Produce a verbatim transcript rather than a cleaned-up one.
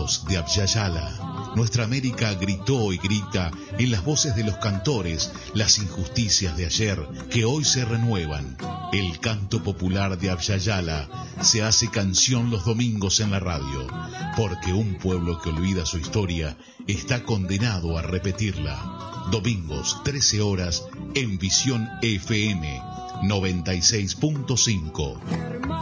Domingos de Abya Yala. Nuestra América gritó y grita en las voces de los cantores las injusticias de ayer que hoy se renuevan. El canto popular de Abya Yala se hace canción los domingos en la radio, porque un pueblo que olvida su historia está condenado a repetirla. Domingos, trece horas, en Visión F M noventa y seis punto cinco.